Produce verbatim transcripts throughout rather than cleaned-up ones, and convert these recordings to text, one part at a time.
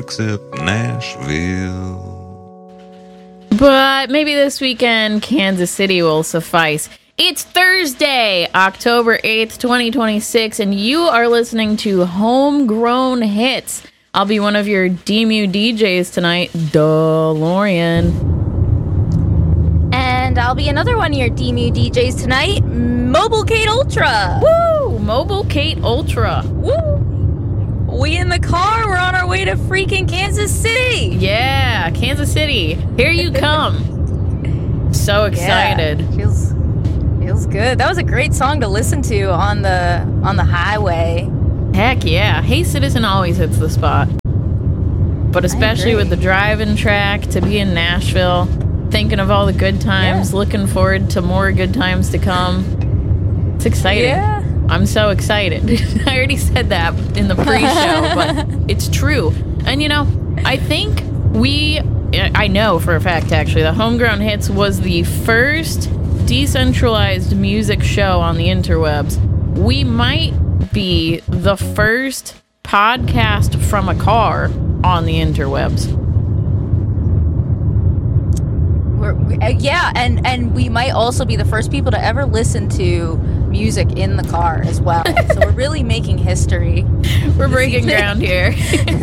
except Nashville. But maybe this weekend, Kansas City will suffice. It's Thursday, October eighth, twenty twenty-six, and you are listening to Homegrown Hits. I'll be one of your D M U D Js tonight, DeLorean. And I'll be another one of your D M U D Js tonight, Mobile Kate Ultra. Woo! Mobile Kate Ultra. Woo! We in the car. We're on our way to freaking Kansas City. Yeah, Kansas City. Here you come. So excited. Yeah, feels feels good. That was a great song to listen to on the on the highway. Heck yeah. Hey Citizen always hits the spot. But especially with the drive-in track, to be in Nashville, thinking of all the good times, yeah. looking forward to more good times to come. It's exciting. Yeah. I'm so excited. I already said that in the pre-show, but it's true. And, you know, I think we, I know for a fact, actually, that Homegrown Hits was the first decentralized music show on the interwebs. We might be the first podcast from a car on the interwebs. We're, we, uh, yeah, and, and we might also be the first people to ever listen to music in the car as well. So we're really making history. We're breaking ground here.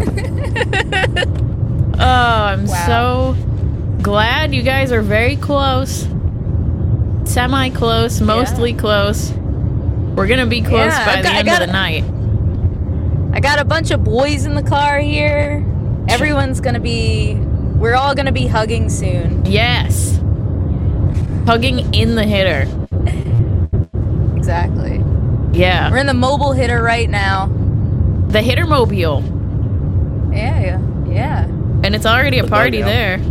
Oh, I'm wow. so glad you guys are very close. Semi-close, mostly yeah. close. We're going to be close yeah, by got, the end got, of the night. I got a bunch of boys in the car here. Everyone's going to be... We're all going to be hugging soon. Yes. Hugging in the hitter. Exactly. Yeah. We're in the mobile hitter right now. The hitter mobile. Yeah, yeah, yeah. And it's already a party there.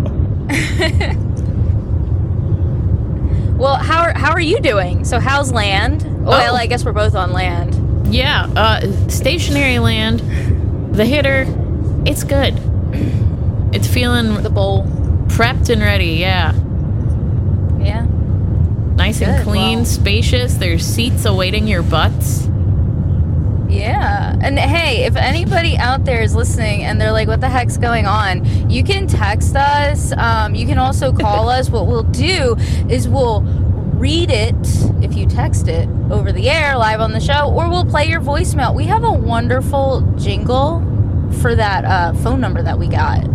Well, how are, how are you doing? So how's land? Oh. Well, I guess we're both on land. Yeah, uh, stationary land. The hitter, it's good. It's feeling the bowl prepped and ready, yeah. Yeah. Nice Good. and clean, well. spacious. There's seats awaiting your butts. Yeah. And hey, if anybody out there is listening and they're like, what the heck's going on? You can text us. Um, you can also call us. What we'll do is we'll read it, if you text it, over the air, live on the show, or we'll play your voicemail. We have a wonderful jingle for that uh, phone number that we got.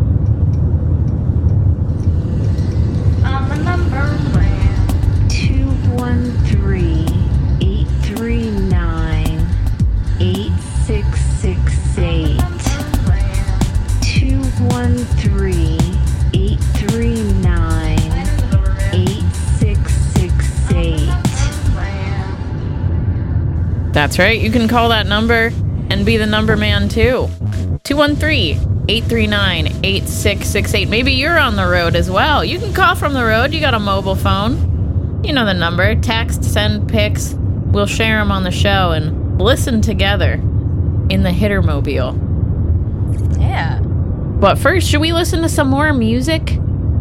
On the number two one three, eight three nine, eight six six eight. two one three, eight three nine, eight six six eight. That's right. You can call that number and be the number man too. two one three, eight three nine, eight six six eight. Maybe you're on the road as well. You can call from the road. You got a mobile phone. You know the number. Text, send pics. We'll share them on the show and listen together in the Hittermobile. Yeah. But first, should we listen to some more music?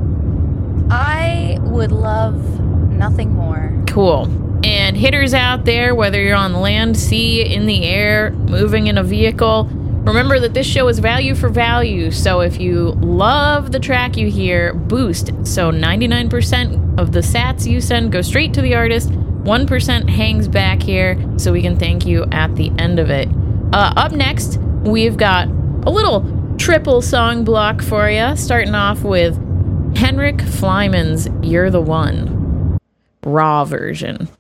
I would love nothing more. Cool. And hitters out there, whether you're on land, sea, in the air, moving in a vehicle, remember that this show is value for value. So if you love the track you hear, boost. So ninety-nine percent of the sats you send go straight to the artist. one percent hangs back here so we can thank you at the end of it. Uh, up next, we've got a little triple song block for you, starting off with Henrik Flyman's You're the One, raw version.